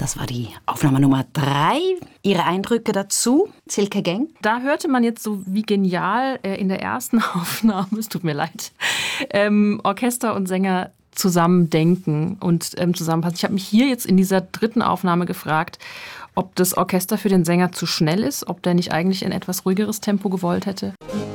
Das war die Aufnahme Nummer 3. Ihre Eindrücke dazu, Silke Geng? Da hörte man jetzt so, wie genial in der ersten Aufnahme, es tut mir leid, Orchester und Sänger zusammen denken und zusammenpassen. Ich habe mich hier jetzt in dieser 3. Aufnahme gefragt, ob das Orchester für den Sänger zu schnell ist, ob der nicht eigentlich ein etwas ruhigeres Tempo gewollt hätte.